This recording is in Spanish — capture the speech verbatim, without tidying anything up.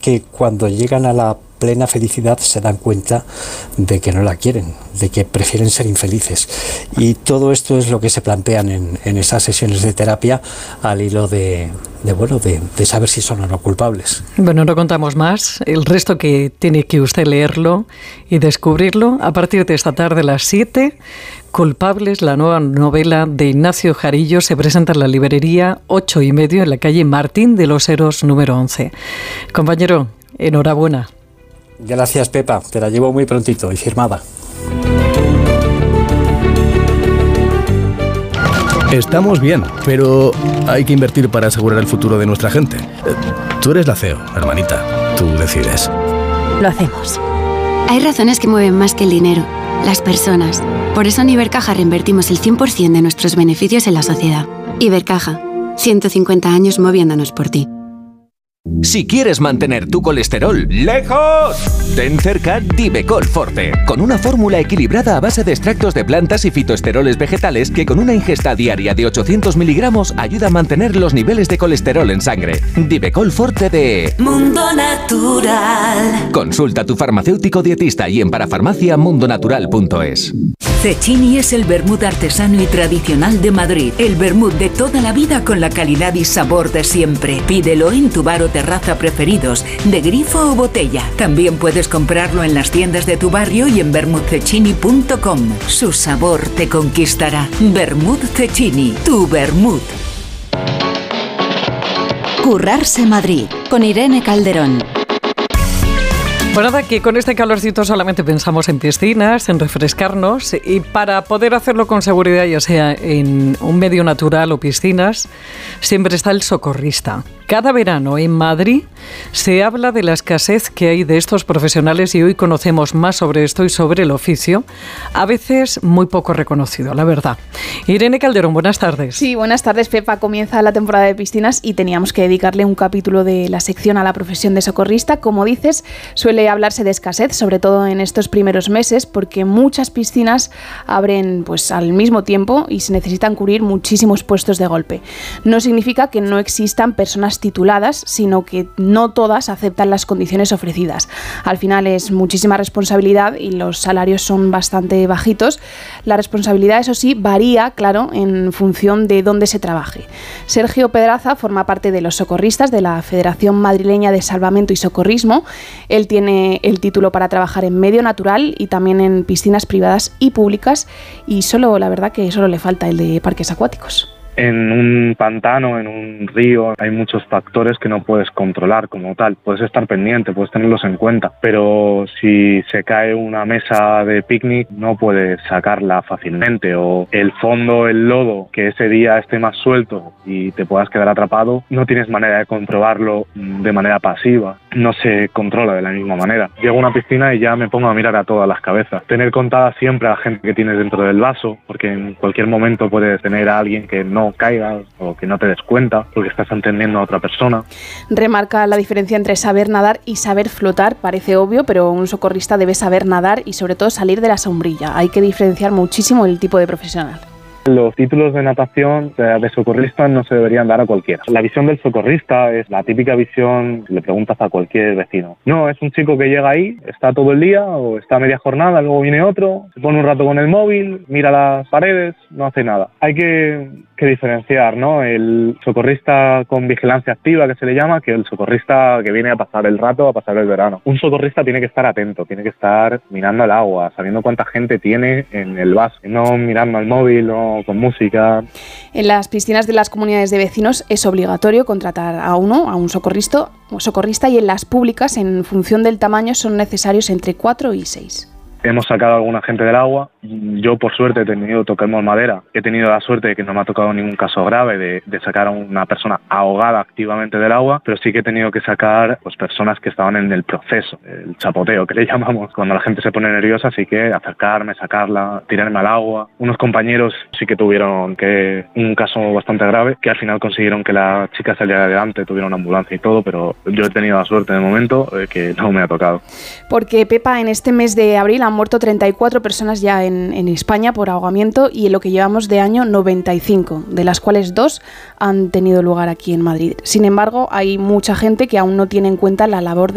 que cuando llegan a la plena felicidad se dan cuenta de que no la quieren, de que prefieren ser infelices. Y todo esto es lo que se plantean en, en esas sesiones de terapia al hilo de, de bueno, de, de saber si son o no culpables. Bueno, no contamos más. El resto que tiene que usted leerlo y descubrirlo a partir de esta tarde a las siete. Culpables, la nueva novela de Ignacio Jarillo, se presenta en la librería ocho y medio en la calle Martín de los Heros número once. Compañero, enhorabuena. Gracias, Pepa, te la llevo muy prontito y firmada. Estamos bien, pero hay que invertir para asegurar el futuro de nuestra gente. Tú eres la C E O, hermanita, tú decides. Lo hacemos. Hay razones que mueven más que el dinero, las personas. Por eso en Ibercaja reinvertimos el cien por ciento de nuestros beneficios en la sociedad. Ibercaja, ciento cincuenta años moviéndonos por ti. Si quieres mantener tu colesterol lejos, ten cerca Divecol Forte, con una fórmula equilibrada a base de extractos de plantas y fitoesteroles vegetales que con una ingesta diaria de ochocientos miligramos ayuda a mantener los niveles de colesterol en sangre. Divecol Forte de Mundo Natural. Consulta a tu farmacéutico dietista y en parafarmacia mundonatural punto es. Cecchini es el vermut artesano y tradicional de Madrid. El vermut de toda la vida con la calidad y sabor de siempre. Pídelo en tu bar o terraza preferidos, de grifo o botella. También puedes comprarlo en las tiendas de tu barrio y en vermut cecchini punto com. Su sabor te conquistará. Vermut Cecchini, tu vermut. Currarse Madrid, con Irene Calderón. Pues nada, que con este calorcito solamente pensamos en piscinas, en refrescarnos, y para poder hacerlo con seguridad, ya sea en un medio natural o piscinas, siempre está el socorrista. Cada verano en Madrid se habla de la escasez que hay de estos profesionales y hoy conocemos más sobre esto y sobre el oficio, a veces muy poco reconocido, la verdad. Irene Calderón, buenas tardes. Sí, buenas tardes, Pepa. Comienza la temporada de piscinas y teníamos que dedicarle un capítulo de la sección a la profesión de socorrista. Como dices, suele hablarse de escasez, sobre todo en estos primeros meses, porque muchas piscinas abren pues al mismo tiempo y se necesitan cubrir muchísimos puestos de golpe. No significa que no existan personas tituladas, sino que no todas aceptan las condiciones ofrecidas. Al final es muchísima responsabilidad y los salarios son bastante bajitos. La responsabilidad, eso sí, varía, claro, en función de dónde se trabaje. Sergio Pedraza forma parte de los socorristas de la Federación Madrileña de Salvamento y Socorrismo. Él tiene el título para trabajar en medio natural y también en piscinas privadas y públicas, y solo, la verdad que solo le falta el de parques acuáticos. En un pantano, en un río, hay muchos factores que no puedes controlar como tal. Puedes estar pendiente, puedes tenerlos en cuenta, pero si se cae una mesa de picnic no puedes sacarla fácilmente, o el fondo, el lodo, que ese día esté más suelto y te puedas quedar atrapado, no tienes manera de comprobarlo de manera pasiva. No se controla de la misma manera. Llego a una piscina y ya me pongo a mirar a todas las cabezas. Tener contada siempre a la gente que tienes dentro del vaso, porque en cualquier momento puedes tener a alguien que no caigas o que no te des cuenta porque estás entendiendo a otra persona. Remarca la diferencia entre saber nadar y saber flotar. Parece obvio, pero un socorrista debe saber nadar y sobre todo salir de la sombrilla. Hay que diferenciar muchísimo el tipo de profesional. Los títulos de natación de socorrista no se deberían dar a cualquiera. La visión del socorrista es la típica visión, le preguntas a cualquier vecino. No, es un chico que llega ahí, está todo el día o está media jornada, luego viene otro, se pone un rato con el móvil, mira las paredes, no hace nada. Hay que, que diferenciar, ¿no? El socorrista con vigilancia activa, que se le llama, que el socorrista que viene a pasar el rato, a pasar el verano. Un socorrista tiene que estar atento, tiene que estar mirando al agua, sabiendo cuánta gente tiene en el vaso, no mirando al móvil o con música. En las piscinas de las comunidades de vecinos es obligatorio contratar a uno, a un socorrista, socorrista y en las públicas, en función del tamaño, son necesarios entre cuatro y seis. Hemos sacado a alguna gente del agua. Yo, por suerte, he tenido, toquemos madera, he tenido la suerte de que no me ha tocado ningún caso grave de, de sacar a una persona ahogada activamente del agua, pero sí que he tenido que sacar pues, personas que estaban en el proceso, el chapoteo, que le llamamos. Cuando la gente se pone nerviosa, sí que acercarme, sacarla, tirarme al agua. Unos compañeros sí que tuvieron que un caso bastante grave, que al final consiguieron que la chica saliera adelante, tuvieron una ambulancia y todo, pero yo he tenido la suerte de momento eh, que no me ha tocado. Porque, Pepa, en este mes de abril han muerto treinta y cuatro personas ya en, en España por ahogamiento y en lo que llevamos de año noventa y cinco, de las cuales dos han tenido lugar aquí en Madrid. Sin embargo, hay mucha gente que aún no tiene en cuenta la labor de